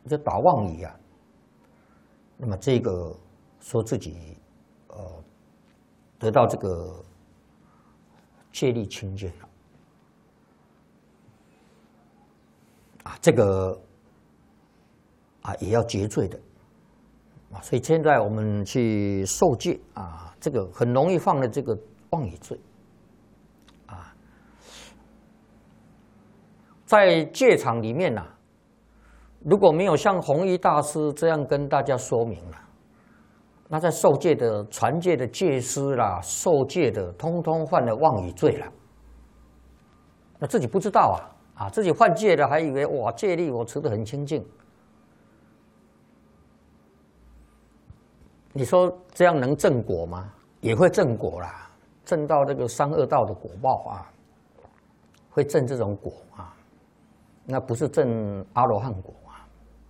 就打妄语啊。那么这个说自己得到这个戒律清净了啊，这个啊也要结罪的啊。所以现在我们去受戒啊，这个很容易犯了这个妄语罪啊。在戒场里面啊，如果没有像弘一大师这样跟大家说明了，那在受戒的、传戒的戒师啦、受戒的，通通犯了妄语罪了。那自己不知道啊，自己犯戒的还以为哇，戒律我持得很清净。你说这样能正果吗？也会正果啦，正到这个三恶道的果报啊，会正这种果啊，那不是正阿罗汉果啊。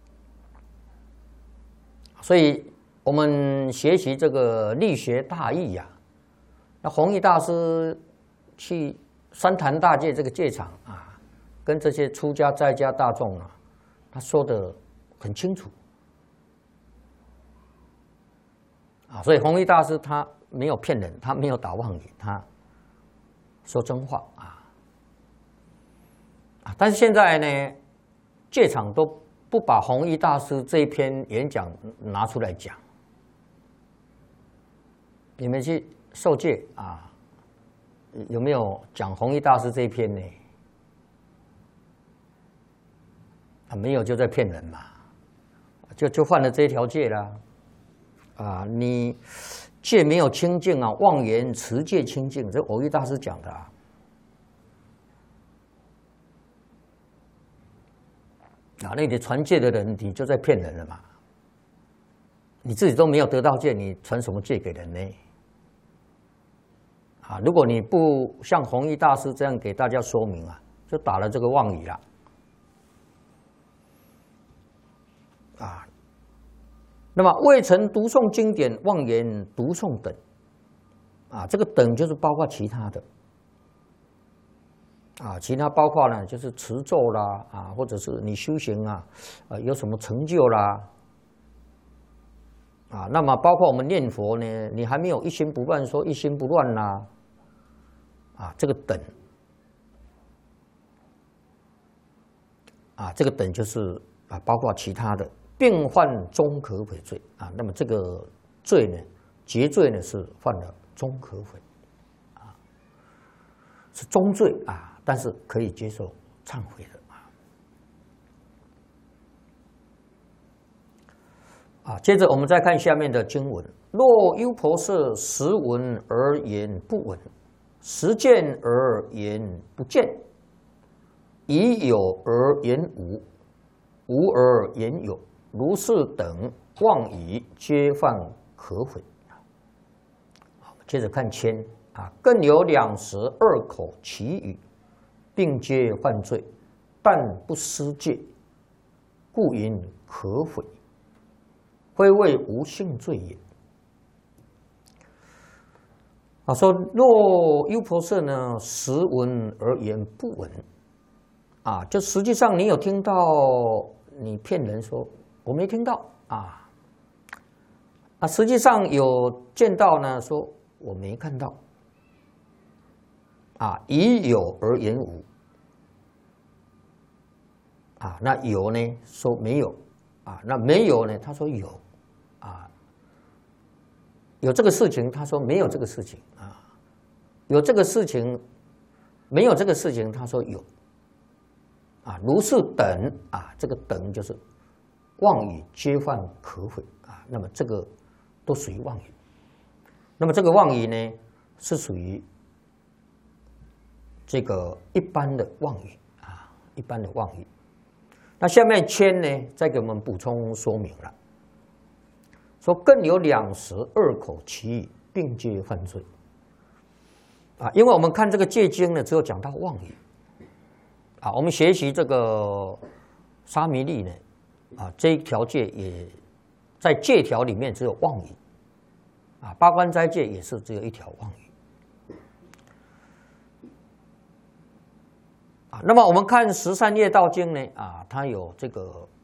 所以我们学习这个力学大义呀，那弘一大师去三坛大戒这个戒场啊，跟这些出家在家大众啊，他说的很清楚啊。所以弘一大师他没有骗人，他没有打妄语，他说真话啊。但是现在呢，戒场都不把弘一大师这一篇演讲拿出来讲。你们去受戒啊，有没有讲弘一大师这一篇呢？啊，没有就在骗人嘛，就犯了这一条戒啦。啊，你戒没有清净啊，妄言持戒清净，这弘一大师讲的啊。啊，那你传戒的人，你就在骗人了嘛？你自己都没有得到戒，你传什么戒给人呢？啊，如果你不像弘一大师这样给大家说明啊，就打了这个妄语了。啊，那么未曾读诵经典，妄言读诵等，啊，这个等就是包括其他的。啊，其他包括呢，就是持咒啦，啊，或者是你修行啊，有什么成就啦，啊，那么包括我们念佛呢，你还没有一心不乱，说一心不乱啦，啊，这个等，啊，这个等就是啊，包括其他的，并犯中可悔罪啊，那么这个罪呢，结罪呢是犯了中可悔，啊，是中罪啊。但是可以接受忏悔的啊。接着我们再看下面的经文：若优婆塞实闻而言不闻，实见而言不见，已有而言无，无而言有，如是等妄语，皆犯可悔。接着看谦啊，更有两舌二口其语，并皆犯罪，但不思戒，故云可悔，非谓无性罪也。啊，说若优婆塞呢，实闻而言不闻，啊，就实际上你有听到，你骗人说我没听到啊，实际上有见到呢，说我没看到，啊，已有而言无。啊，那有呢？说没有，啊，那没有呢？他说有，啊，有这个事情，他说没有这个事情，啊，有这个事情，没有这个事情，他说有，啊，如是等，啊，这个等就是妄语，皆犯可悔，啊，那么这个都属于妄语，那么这个妄语呢，是属于这个一般的妄语，啊，一般的妄语。那下面谦呢，再给我们补充说明了，说更有两舌二口其语，并皆犯罪。啊，因为我们看这个戒经呢，只有讲到妄语。啊，我们学习这个沙弥律呢，啊，这一条戒也在戒条里面只有妄语。啊，八关斋戒也是只有一条妄语。啊，那么我们看十善业道经呢，啊，它有这个